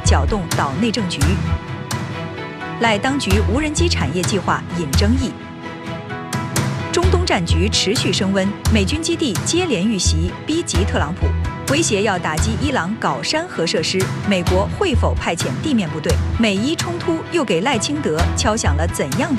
搅动岛内政局。赖当局无人机产业计划引争议。中东战局持续升温，美军基地接连遇袭，逼急特朗普，威胁要打击伊朗搞山核设施。美国会否派遣地面部队？美伊冲突又给赖清德敲响了怎样的